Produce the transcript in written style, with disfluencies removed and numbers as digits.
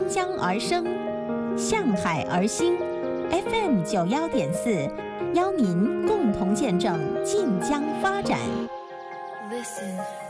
江而生，向海而兴。FM 91.4，邀您共同见证晋江发展。Listen。